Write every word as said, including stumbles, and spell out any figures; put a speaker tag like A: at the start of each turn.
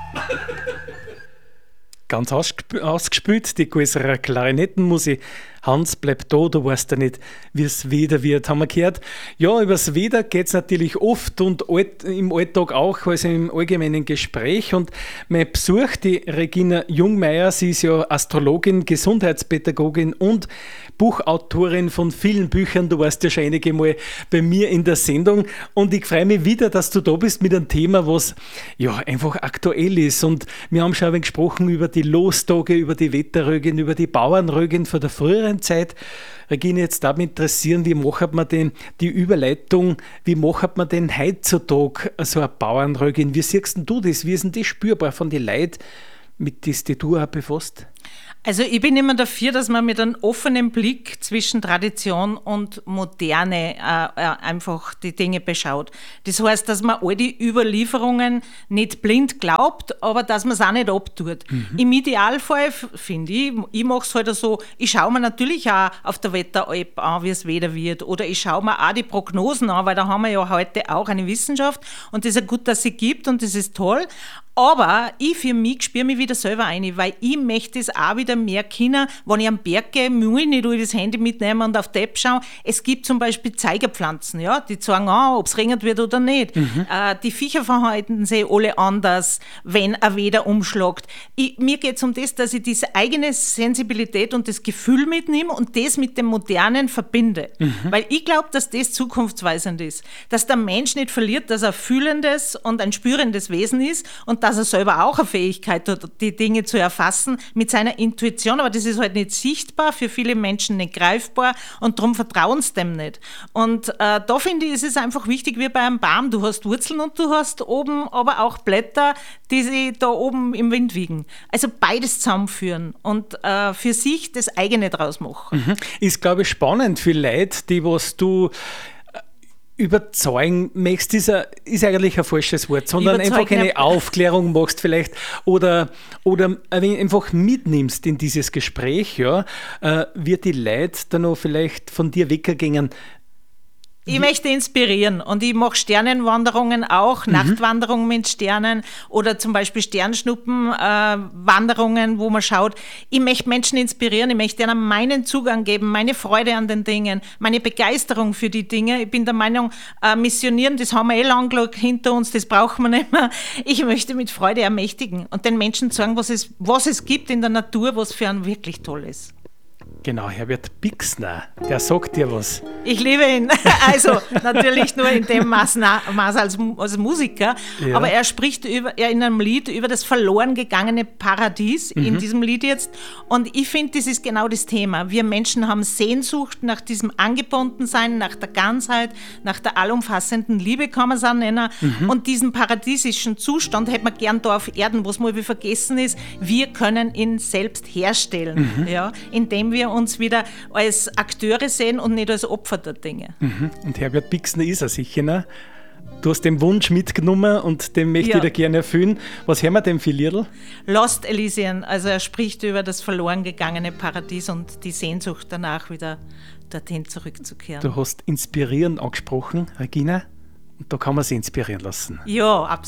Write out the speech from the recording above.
A: Ganz ausgesp- ausgespielt, die größere Klarinettenmusik. Hans, bleib da, du weißt ja nicht, wie es wieder wird, haben wir gehört. Ja, über das Wetter geht es natürlich oft und alt, im Alltag auch, also im allgemeinen Gespräch. Und mein Besuch, die Regina Jungmeier, sie ist ja Astrologin, Gesundheitspädagogin und Buchautorin von vielen Büchern. Du warst ja schon einige Mal bei mir in der Sendung. Und ich freue mich wieder, dass du da bist mit einem Thema, was ja einfach aktuell ist. Und wir haben schon ein wenig gesprochen über die Lostage, über die Wetterrögen, über die Bauernrögen von der früheren Zeit. Regina, jetzt darf mich interessieren, wie macht man denn die Überleitung, wie macht man denn heutzutage so eine Bauernrögin? Wie siehst denn du das? Wie ist denn das spürbar von den Leuten, mit denen die du auch befasst?
B: Also ich bin immer dafür, dass man mit einem offenen Blick zwischen Tradition und Moderne äh, äh, einfach die Dinge beschaut. Das heißt, dass man all die Überlieferungen nicht blind glaubt, aber dass man es auch nicht abtut. Mhm. Im Idealfall finde ich, ich mache es halt so, ich schaue mir natürlich auch auf der Wetter-App an, wie es Wetter wird, oder ich schaue mir auch die Prognosen an, weil da haben wir ja heute auch eine Wissenschaft und das ist ja gut, dass sie gibt und das ist toll. Aber ich für mich spüre mich wieder selber ein, weil ich möchte es auch wieder mehr kennen. Wenn ich am Berg gehe, muss ich nicht das Handy mitnehmen und auf die App schauen. Es gibt zum Beispiel Zeigerpflanzen, ja, die zeigen an, ob es regnet wird oder nicht. Mhm. Äh, die Viecher verhalten sich alle anders, wenn ein Wetter umschlägt. Ich, mir geht es um das, dass ich diese eigene Sensibilität und das Gefühl mitnehme und das mit dem Modernen verbinde. Mhm. Weil ich glaube, dass das zukunftsweisend ist. Dass der Mensch nicht verliert, dass er ein fühlendes und ein spürendes Wesen ist und dass er selber auch eine Fähigkeit hat, die Dinge zu erfassen mit seiner Intuition, aber das ist halt nicht sichtbar, für viele Menschen nicht greifbar und darum vertrauen sie dem nicht. Und äh, da finde ich, ist es einfach wichtig wie bei einem Baum, du hast Wurzeln und du hast oben aber auch Blätter, die sich da oben im Wind wiegen. Also beides zusammenführen und äh, für sich das eigene draus machen.
A: Mhm. Ist, glaube ich, spannend für Leute, die was du überzeugen möchtest, ist, ein, ist eigentlich ein falsches Wort, sondern einfach eine Aufklärung machst vielleicht oder, oder einfach mitnimmst in dieses Gespräch, ja, äh, wird die Leute dann noch vielleicht von dir weggehen.
B: Ich möchte inspirieren und ich mache Sternenwanderungen auch, mhm. Nachtwanderungen mit Sternen oder zum Beispiel Sternschnuppenwanderungen, äh, wo man schaut. Ich möchte Menschen inspirieren, ich möchte ihnen meinen Zugang geben, meine Freude an den Dingen, meine Begeisterung für die Dinge. Ich bin der Meinung, äh, missionieren, das haben wir eh lang hinter uns, das brauchen wir nicht mehr. Ich möchte mit Freude ermächtigen und den Menschen sagen, was es, was es gibt in der Natur, was für einen wirklich toll ist.
A: Genau, Herbert Bixner, der sagt dir was.
B: Ich liebe ihn, also natürlich nur in dem Maß, Maß als, als Musiker, ja. Aber er spricht über, er in einem Lied über das verloren gegangene Paradies, mhm. in diesem Lied jetzt, und ich finde, das ist genau das Thema. Wir Menschen haben Sehnsucht nach diesem Angebundensein, nach der Ganzheit, nach der allumfassenden Liebe, kann man es auch nennen, mhm. und diesen paradiesischen Zustand hätte man gern da auf Erden, wo es mal wie vergessen ist, wir können ihn selbst herstellen, mhm. ja, indem wir uns wieder als Akteure sehen und nicht als Opfer der Dinge.
A: Mhm. Und Herbert Bixner ist er sicher, ne? Du hast den Wunsch mitgenommen und den möchte ja. ich dir gerne erfüllen. Was hören wir denn für Liedl?
B: Lost Elysian, also er spricht über das verloren gegangene Paradies und die Sehnsucht danach wieder dorthin zurückzukehren.
A: Du hast inspirieren angesprochen, Regina, und da kann man sich inspirieren lassen.
B: Ja, absolut.